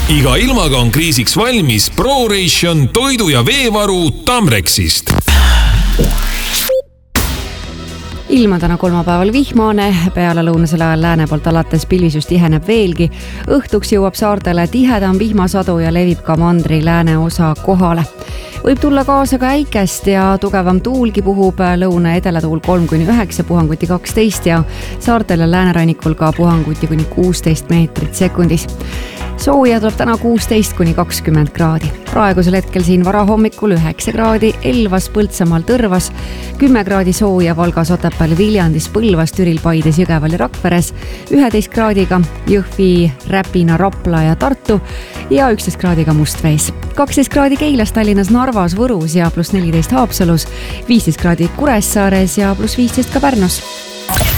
Iga ilmaga on kriisiks valmis ProRation toidu- ja veevaru Tamrexist. Ilma täna kolmapäeval vihmane, peale lõunasel ajal lääne poolt alates pilvisus tiheneb veelgi. Õhtuks jõuab saartele tihedam vihmasadu ja levib ka mandri lääne osa kohale. Võib tulla kaasa ka äikest ja tugevam tuulgi puhub lõuna edelatuul 3-9, puhanguti 12 ja saartel ja läänerannikul ka puhanguti kuni 16 meetrit sekundis. Sooja tuleb täna 16-20 kraadi. Praegusel hetkel siin varahommikul 9 kraadi, Elvas, Põltsamaal, Tõrvas, 10 kraadi sooja Valgas, Otepääl, Viljandis, Põlvas, Türil, Paides, Jõgeval ja Rakveres, 11 kraadiga Jõhvi, Räpina, Rapla ja Tartu ja 11 kraadiga Mustvees. 12 kraadi Keilas, Tallinnas, Narvas, Võrus ja +14 Haapsalus, 15 kraadi Kuressaares ja +15 ka Pärnus.